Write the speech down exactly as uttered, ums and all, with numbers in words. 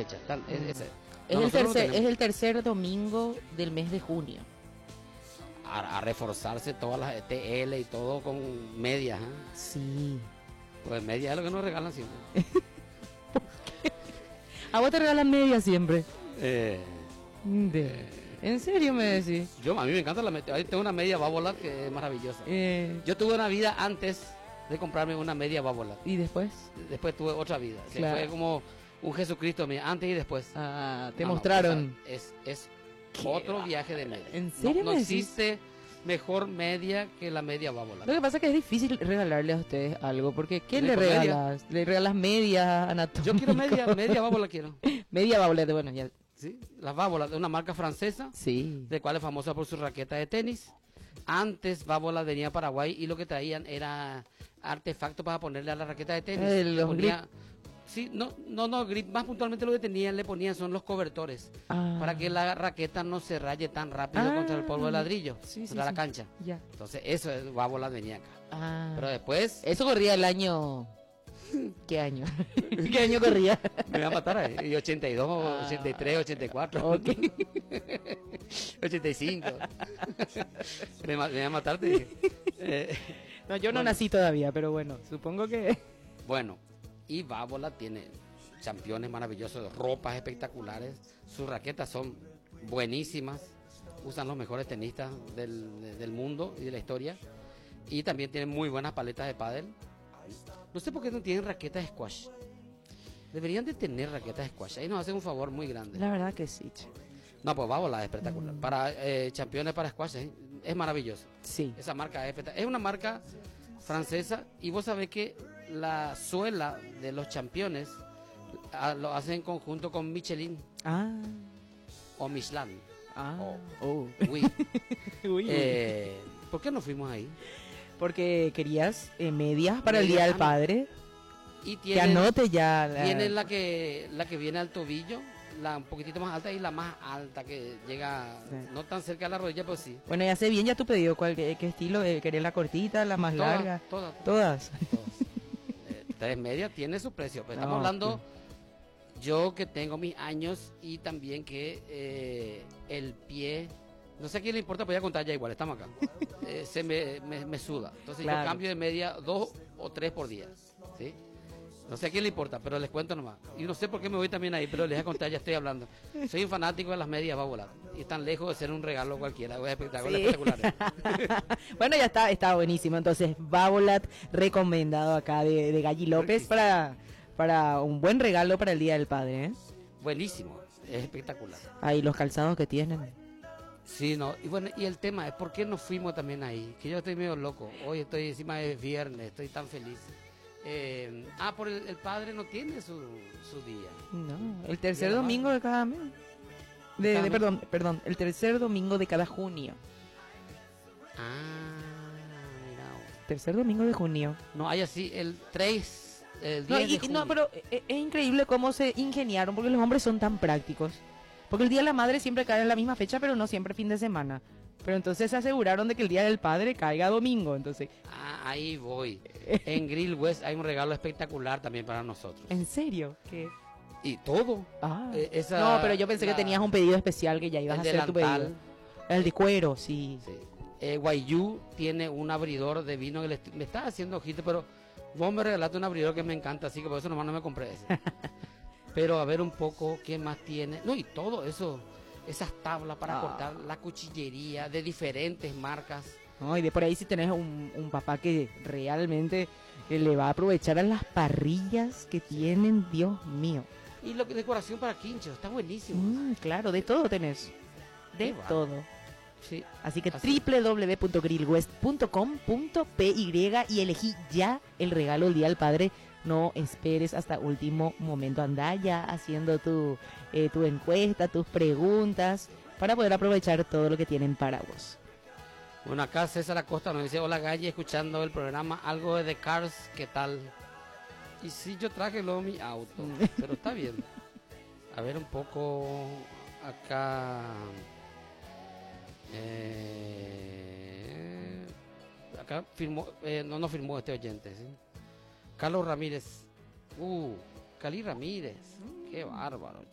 fecha. Tal, es, es, Es no, el, nosotros lo tercer, es tenemos. el tercer domingo del mes de junio. A, a reforzarse todas las T L y todo con medias. ¿eh? Sí. Pues medias es lo que nos regalan siempre. ¿A vos te regalan media siempre? Eh, De- ¿En serio me decís? yo, a mí me encanta la media. Ahí tengo una media Babolat que es maravillosa. Eh, Yo tuve una vida antes de comprarme una media Babolat. ¿Y después? Después tuve otra vida. O sea, Claro. fue como un Jesucristo mío, antes y después. Ah, te No, no, mostraron. esa es es otro viaje de media. ¿En serio No, no me decís? existe mejor media que la media Babolat. Lo que pasa es que es difícil regalarle a ustedes algo, porque ¿qué ¿De le comedia? regalas? ¿Le regalas media anatómica? Yo quiero media, media Babolat quiero. Media babolete, bueno, ya. ¿Sí? La Babolat es una marca francesa, Sí. de cual es famosa por su raqueta de tenis. Antes Babolat venía a Paraguay y lo que traían era artefactos para ponerle a la raqueta de tenis. Eh, Le los ponía- Sí, no, no, no, grip, más puntualmente lo que tenían, le ponían son los cobertores, Ah. para que la raqueta no se raye tan rápido Ah. contra el polvo de ladrillo, Sí, sí, contra la sí. cancha. Ya. Entonces eso es Babolat venía acá. Ah. Pero después Eso corría el año... ¿Qué año? ¿Qué año corría? me voy a matar ahí. Y ochenta y dos, Ah. ochenta y tres, ochenta y cuatro, Ok. ochenta y cinco. me, ma- me voy a matar, te dije. Eh, No, yo no Bueno. nací todavía, pero bueno, supongo que... Bueno, y Babolat tiene championes maravillosos, ropas espectaculares, sus raquetas son buenísimas, usan los mejores tenistas del, de- del mundo y de la historia, y también tienen muy buenas paletas de pádel. No sé por qué no tienen raquetas de squash. Deberían de tener raquetas de squash, ahí nos hacen un favor muy grande. La verdad que sí, che. No, pues Babolat es espectacular. Para eh, championes para squash es, es maravilloso. Sí. Esa marca es espectacular. Es una marca francesa y vos sabés que la suela de los championes ah, lo hacen en conjunto con Michelin Ah. o Michelin. Ah. Oh. Oh. Oui. Uy, uy. Eh, ¿Por qué no fuimos ahí? Porque querías eh, medias para el Día Medias, del ah, Padre. Y Que tiene, anote ya. la- tiene la que la que viene al tobillo, la un poquitito más alta y la más alta que llega Sí. no tan cerca de la rodilla, pero sí. Bueno, ya sé bien ya tu pedido. ¿Cuál, qué, qué estilo? Eh, ¿Querés la cortita, la más Todas, larga? todas, Todas. todas. Eh, tres medias tiene su precio, pero estamos No, hablando yo que tengo mis años y también que eh, el pie, no sé a quién le importa, voy a contar ya igual, estamos acá, eh, se me, me, me suda, entonces Claro. yo cambio de media dos o tres por día, ¿sí? No sé a quién le importa, pero les cuento nomás. Y no sé por qué me voy también ahí, pero les voy a contar, ya estoy hablando. Soy un fanático de las medias Babolat. Y están lejos de ser un regalo cualquiera. Es espectacular, Sí. espectaculares. Bueno, ya está, está buenísimo. Entonces, Babolat recomendado acá de, de Galli López para, para un buen regalo para el Día del Padre, ¿eh? Buenísimo, es espectacular. Ahí los calzados que tienen. Sí, no, y bueno, y el tema es por qué no fuimos también ahí, que yo estoy medio loco, hoy estoy encima de viernes, estoy tan feliz. Eh, ah, por el, el padre no tiene su, su día. No, el tercer Día de la domingo de cada mes. De, Cada de- mes. perdón, perdón, el tercer domingo de cada junio. Ah, mira vos. Tercer domingo de junio. No, hay así, el tres, el No, diez y- de y- no, junio. pero es, es increíble cómo se ingeniaron, porque los hombres son tan prácticos. Porque el Día de la Madre siempre cae en la misma fecha, pero no siempre fin de semana. Pero entonces se aseguraron de que el Día del Padre caiga domingo. Entonces, Ah, ahí voy. En Grill West hay un regalo espectacular también para nosotros. ¿en serio? ¿Qué? Y todo. Ah. Eh, esa- No, pero yo pensé la- que tenías un pedido especial que ya ibas el a hacer tu delantal. pedido. El de cuero, sí. Sí. Eh, Guayú tiene un abridor de vino que le est- me está haciendo ojito, pero vos me regalaste un abridor que me encanta, así que por eso nomás no me compré ese. Pero a ver un poco qué más tiene. No, y todo eso, esas tablas para Ah. cortar la cuchillería de diferentes marcas. No, y de por ahí si tenés un, un papá que realmente eh, le va a aprovechar a las parrillas que tienen, Dios mío. Y lo que decoración para quinchos, está buenísimo. Mm, claro, de todo tenés. De Qué bárbaro. todo. Sí. Así que Así. w w w punto grillwest punto com punto p y y elegí ya el regalo del Día del Padre. No esperes hasta último momento. Anda ya haciendo tu, eh, tu encuesta, tus preguntas, para poder aprovechar todo lo que tienen para vos. Bueno, acá César Acosta nos dice, hola Galle, escuchando el programa, algo de The Cars, ¿qué tal? Y sí, yo traje luego mi auto, pero está bien. A ver un poco acá. Eh, acá firmó, eh, no, no firmó este oyente, ¿sí? Carlos Ramírez. Uh, Cali Ramírez. Qué bárbaro.